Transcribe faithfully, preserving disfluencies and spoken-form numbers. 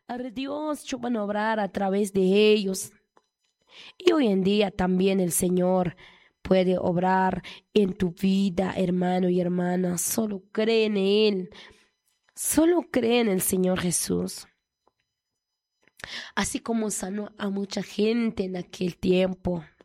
Dios van a obrar a través de ellos. Y hoy en día también el Señor puede obrar en tu vida, hermano y hermana. Solo cree en Él. Solo cree en el Señor Jesús. Así como sanó a mucha gente en aquel tiempo.